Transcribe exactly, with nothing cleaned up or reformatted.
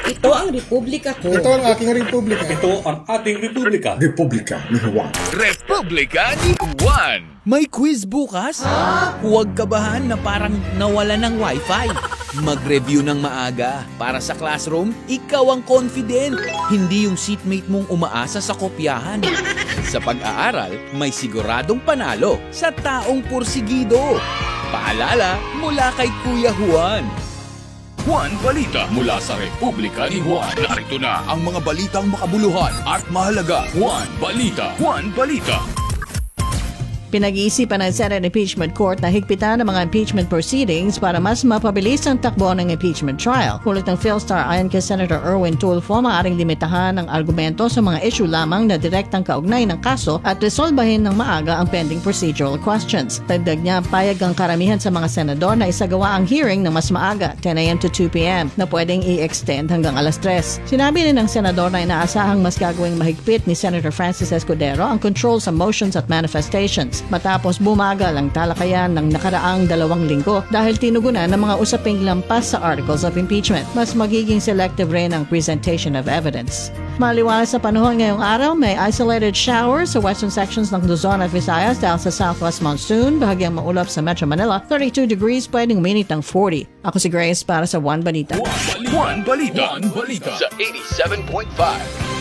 Ito ang republika ko. Ito ang aking republika. Ito ang ating republika. Republika ni Juan. Republika ni Juan. May quiz bukas? Huwag kabahan na parang nawala ng wifi. Mag-review ng maaga. Para sa classroom, ikaw ang confident. Hindi yung seatmate mong umaasa sa kopyahan. Sa pag-aaral, may siguradong panalo sa taong pursigido. Paalala mula kay Kuya Juan. Juan Balita mula sa Republika ni Juan. Narito na ang mga balitang makabuluhan at mahalaga. Juan Balita. Juan Balita. Pinag-iisipan ng Senate Impeachment Court na higpitan ang mga impeachment proceedings para mas mapabilis ang takbo ng impeachment trial. Kulit ng Philstar ayon kay Senator Erwin Tulfo, maaaring limitahan ang argumento sa mga issue lamang na direktang kaugnay ng kaso at resolbahin ng maaga ang pending procedural questions. Dagdag niya, payag ang karamihan sa mga senador na isagawa ang hearing ng mas maaga, ten a.m. to two p.m. na pwedeng i-extend hanggang alas tres. Sinabi rin ng senador na inaasahang mas gagawing mahigpit ni Senator Francis Escudero ang control sa motions at manifestations. Matapos bumagal ang talakayan ng nakaraang dalawang linggo dahil tinugunan ng mga usaping lampas sa articles of impeachment. Mas magiging selective rin ang presentation of evidence. Maliwanag sa panahon ngayong araw, may isolated showers sa western sections ng Luzon at Visayas dahil sa southwest monsoon. Bahagyang maulap sa Metro Manila, thirty-two degrees, pwedeng uminit ng forty. Ako si Grace para sa One Balita. Juan Balita. Juan Balita. Sa eighty-seven point five.